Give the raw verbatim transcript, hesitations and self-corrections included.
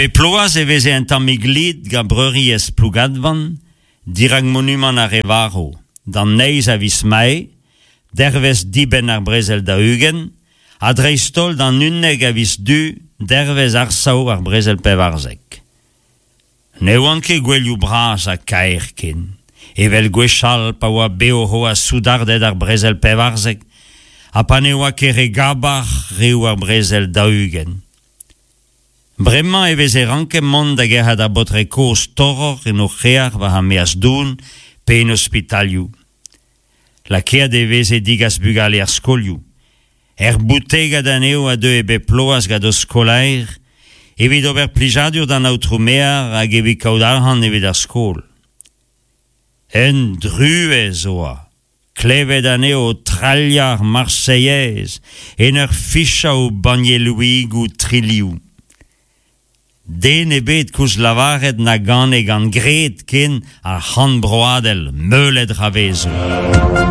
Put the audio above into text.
be ploaz e veze un tammiglid ga breuriez plougadvan, dirag monument a revaro, dan neiz a vis mai, dervez diben ar brezel da ugen, a dreistol dan unneg a vis du, dervez arsao ar brezel pevarzek. Ne oan ket gwelioù bras a kaerken, evel gwechal pa oa beoho a soudardet ar brezel pevarzek, a pa ne oa ket re gabar reo ar brezel da ugen. Bremañ e veze ranket mont da gerc'hat a botre koz toror en o c'hear va ha meaz doun pe en ospitalioù. La kead e veze digas bugal er skolioù. Er boutega d'an eo a deux ebe ploaz gant o skolaer, evit ober plijadur d'an aotrou-mear hag evit kaout arc'hant evit ar skol. En druez oa, klevet an eo o traliar marseiez, en ur ficha o bagnelouig ou trilioù. Den ebet kouz lavaret na gant e gant gret ken ar c'hant broadel meulet ravezou.